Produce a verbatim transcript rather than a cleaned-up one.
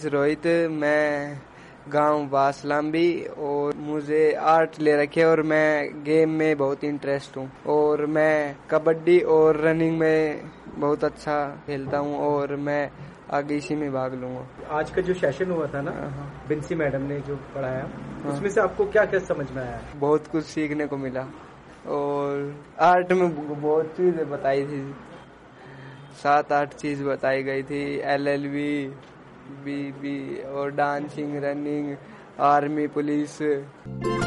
रोहित, मैं गांव बासलाम्बी और मुझे आर्ट ले रखे और मैं गेम में बहुत इंटरेस्ट हूँ और मैं कबड्डी और रनिंग में बहुत अच्छा खेलता हूँ और मैं आगे इसी में भाग लूंगा। आज का जो सेशन हुआ था ना, बिंसी मैडम ने जो पढ़ाया, उसमें से आपको क्या क्या समझ में आया? बहुत कुछ सीखने को मिला और आर्ट में बहुत चीजें बताई थी, सात आठ चीज बताई गई थी, L L B, B B और डांसिंग, रनिंग, आर्मी, पुलिस।